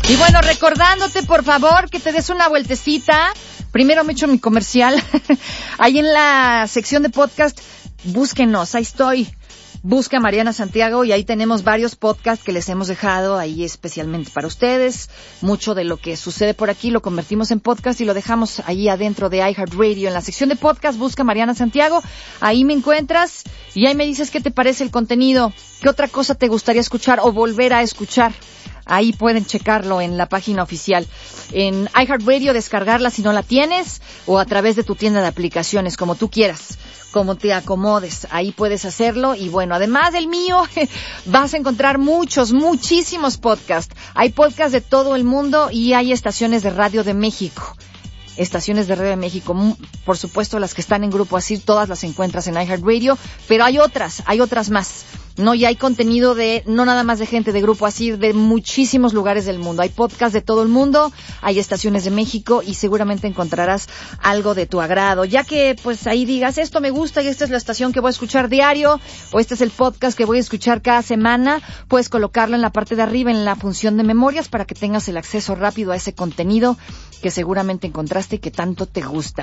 Y bueno, recordándote, por favor, que te des una vueltecita. Primero me echo mi comercial. Ahí en la sección de podcast, búsquenos, ahí estoy. Busca Mariana Santiago y ahí tenemos varios podcasts que les hemos dejado ahí especialmente para ustedes. Mucho de lo que sucede por aquí lo convertimos en podcast y lo dejamos ahí adentro de iHeartRadio. En la sección de podcast, busca Mariana Santiago. Ahí me encuentras y ahí me dices qué te parece el contenido. ¿Qué otra cosa te gustaría escuchar o volver a escuchar? Ahí pueden checarlo en la página oficial. En iHeartRadio, descargarla si no la tienes, o a través de tu tienda de aplicaciones, como tú quieras, como te acomodes. Ahí puedes hacerlo. Y bueno, además del mío, vas a encontrar muchísimos podcasts. Hay podcasts de todo el mundo y hay estaciones de radio de México. Estaciones de radio de México, por supuesto las que están en Grupo Asir, todas las encuentras en iHeartRadio, pero hay otras más. No, y hay contenido no nada más de gente de Grupo Asir, de muchísimos lugares del mundo. Hay podcasts de todo el mundo, hay estaciones de México y seguramente encontrarás algo de tu agrado. Ya que pues ahí digas, esto me gusta y esta es la estación que voy a escuchar diario, o este es el podcast que voy a escuchar cada semana, puedes colocarlo en la parte de arriba en la función de memorias para que tengas el acceso rápido a ese contenido que seguramente encontraste y que tanto te gusta.